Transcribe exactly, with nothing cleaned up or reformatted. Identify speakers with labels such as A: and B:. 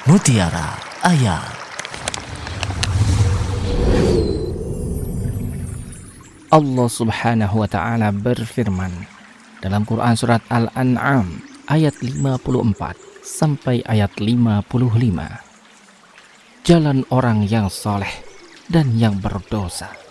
A: Mutiara Ayat. Allah subhanahu wa ta'ala berfirman dalam Quran surat Al-An'am ayat lima puluh empat sampai ayat lima puluh lima. Jalan orang yang soleh dan yang berdosa